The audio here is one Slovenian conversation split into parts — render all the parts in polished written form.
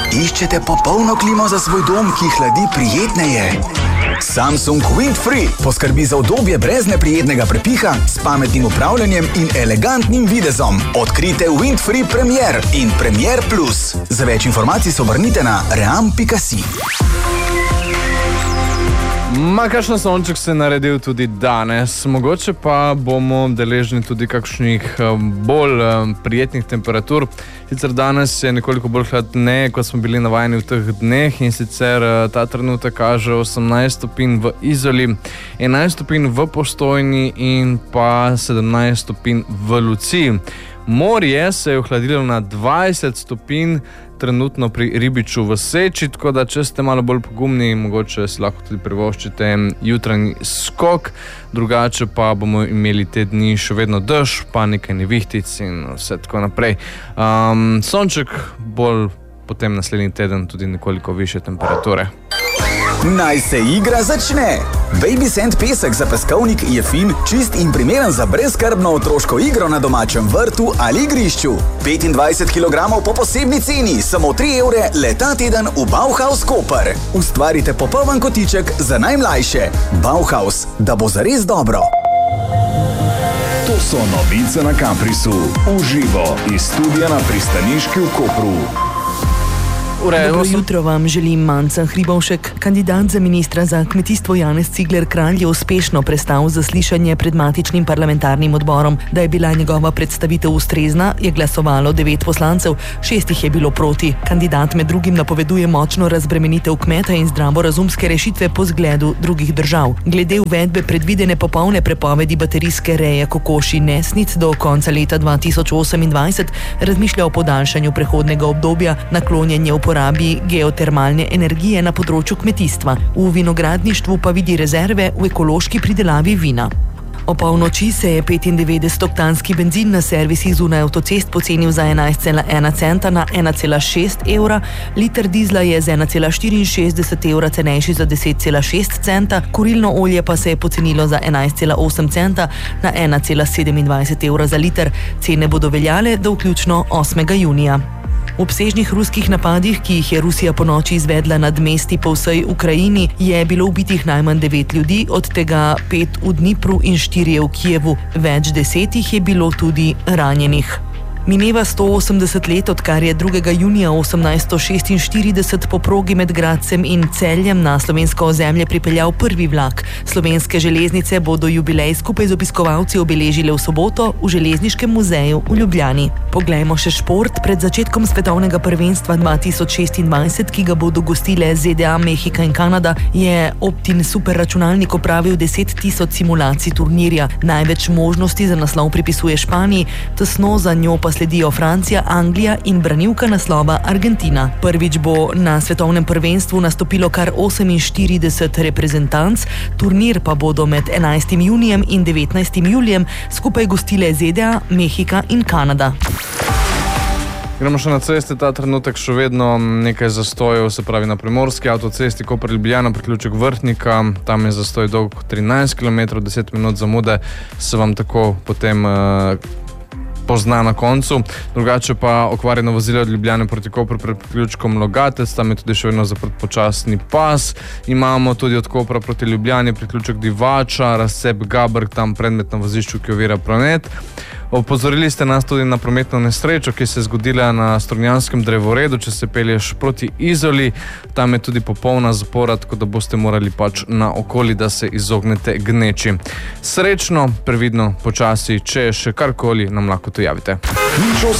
Iščete popolno klimo za svoj dom, ki hladi prijetneje? Samsung Windfree poskrbi za udobje brez neprijetnega prepiha, s pametnim upravljanjem in elegantnim videzom. Odkrite Windfree Premier in Premier Plus. Za več informacij se obrnite na ream.si. Kakšen sonček se je naredil tudi danes. Mogoče pa bomo deležni tudi kakšnih bolj prijetnih temperatur. Sicer danes je nekoliko bolj hladneje, kot smo bili navajeni v teh dneh, in sicer ta trenutek kaže 18 stopinj v Izoli, 11 stopinj v Postojni in pa 17 stopinj v Luciji. Morje se je ohladilo na 20 stopinj, trenutno pri Ribiču v Seči, tako da če ste malo bolj pogumni, mogoče si lahko tudi privoščite jutranji skok, drugače pa bomo imeli te dni še vedno dež, pa nekaj nevihtic in vse tako naprej. Sonček bolj potem naslednji teden tudi nekoliko više temperature. Naj se igra začne! Baby Sand pesek za peskovnik je fin, čist in primeren za brezskrbno otroško igro na domačem vrtu ali igrišču. 25 kg po posebni ceni, samo 3 evre le ta teden v Bauhaus Koper. Ustvarite popoln kotiček za najmlajše. Bauhaus, da bo zares dobro. To so novice na Kamprisu. Uživo iz studia na Pristaniški v Kopru. Dobro jutro vam želim Manca Hribovšek. Kandidat za ministra za kmetijstvo Janez Cigler Kralj je uspešno prestal zaslišanje pred matičnim parlamentarnim odborom. Da je bila njegova predstavitev ustrezna, je glasovalo 9 poslancev, 6 jih je bilo proti. Kandidat med drugim napoveduje močno razbremenitev kmeta in zdravorazumske rešitve po zgledu drugih držav. Glede uvedbe predvidene popolne prepovedi baterijske reje kokoši nesnic do konca leta 2028 razmišlja o podaljšanju prehodnega obdobja, naklonjenje uporabi geotermalne energije na področju kmetijstva. V vinogradništvu pa vidi rezerve v ekološki pridelavi vina. O polnoči se je 95-oktanski bencin na servisih zunaj avtocest pocenil za 11,1 centa na 1,6 evra, liter dizla je z 1,64 evra cenejši za 10,6 centa, kurilno olje pa se je pocenilo za 11,8 centa na 1,27 evra za liter. Cene bodo veljale do vključno 8. junija. V obsežnih ruskih napadih, ki jih je Rusija ponoči izvedla nad mesti po vsej Ukrajini, je bilo ubitih najmanj 9 ljudi, od tega 5 v Dnipru in 4 v Kijevu. Več 10 je bilo tudi ranjenih. Mineva 180 let, odkar je 2. junija 1846 po progi med Gradcem in Celjem na slovensko ozemlje pripeljal prvi vlak. Slovenske železnice bodo jubilej skupaj z obiskovalci obeležile v soboto v Železniškem muzeju v Ljubljani. Poglejmo še šport. Pred začetkom svetovnega prvenstva 2026, ki ga bodo gostile ZDA, Mehika in Kanada, je Optin superračunalnik opravil 10 000 simulacij turnirja. Največ možnosti za naslov pripisuje Španiji, tesno za njo pa sledijo Francija, Anglija in branilka naslova Argentina. Prvič bo na svetovnem prvenstvu nastopilo kar 48 reprezentanc, turnir pa bodo med 11. junijem in 19. julijem skupaj gostile ZDA, Mehika in Kanada. Gremo še na ceste, ta trenutek še vedno nekaj zastojev, se pravi na primorski avtocesti Koper-Ljubljana, priključek Vrhnika, tam je zastoj dolg 13 km, 10 minut zamude se vam tako potem pozna na koncu. Drugače pa okvarjeno vozilo od Ljubljane proti Kopru pred priključkom Logatec, tam je tudi še vedno zaprt počasni pas. Imamo tudi od Kopra proti Ljubljani priključek Divača, razcep Gabrk, tam predmet na vozišču, ki ovira promet. Opozorili ste nas tudi na prometno nesrečo, ki se je zgodila na Strunjanskem drevoredu, če se pelješ proti Izoli. Tam je tudi popolna zapora, tako da boste morali pač na okoli, da se izognete gneči. Srečno, previdno, počasi, če je še karkoli, nam lahko to javite. Nič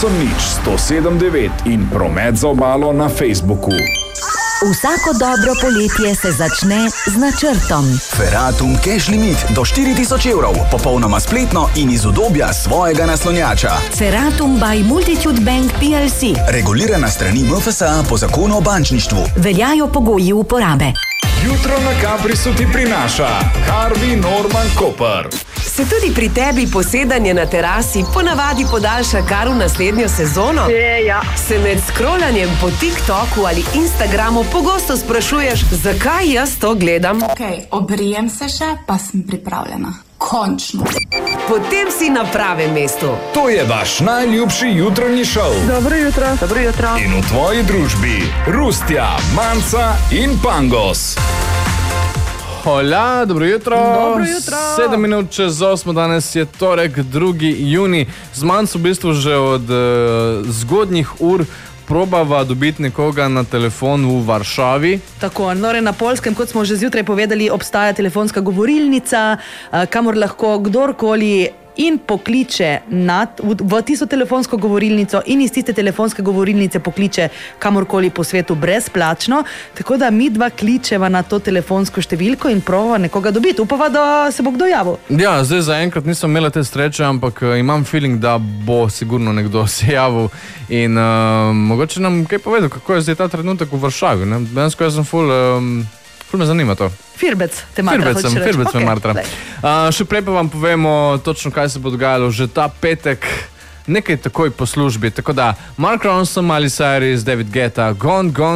107,9 in promet za obalo na Facebooku. Vsako dobro poletje se začne z načrtom. Ferratum Cash Limit do 4000 evrov, popolnoma spletno in iz udobja svojega naslonjača. Ferratum by Multitude Bank PLC. Regulirana strani MFSA po zakonu o bančništvu. Veljajo pogoji uporabe. Jutro na Kamprisu ti prinaša Harvey Norman Koper. Se tudi pri tebi posedanje na terasi ponavadi podaljša kar v naslednjo sezono? Ja. Se med scrollanjem po TikToku ali Instagramu pogosto sprašuješ, zakaj jaz to gledam? Obrijem se še, pa sem pripravljena. Končno. Potem si na pravem mestu. To je vaš najljubši jutranji šov. Dobro jutro. Dobro jutro. In v tvoji družbi Rustja, Manca in Pangos. Hola, dobro jutro. Dobro jutro. 7 minut čez 8, danes je torek, 2. juni. Z Manco v bistvu že od zgodnjih ur probava dobiti nekoga na telefon v Varšavi. Tako, na Poljskem, kot smo že zjutraj povedali, obstaja telefonska govorilnica, kamor lahko kdorkoli in pokliče v tisto telefonsko govorilnico in iz tiste telefonske govorilnice pokliče kamorkoli po svetu brezplačno. Tako da mi dva kličeva na to telefonsko številko in probava nekoga dobiti. Upava, da se bo kdo javil. Ja, zdaj zaenkrat nisem imela te sreče, ampak imam feeling, da bo sigurno nekdo se javil in mogoče nam kaj povedal, kako je zdaj ta trenutek v Varšavi. Dejansko jaz sem ful me zanima to. Firbec te matra. Firbec me matra. Še prej pa vam povemo točno, kaj se bo dogajalo že ta petek, nekaj takoj po službi. Tako da Mark Ronson, Miley Cyrus, David Guetta, Gone, Gone.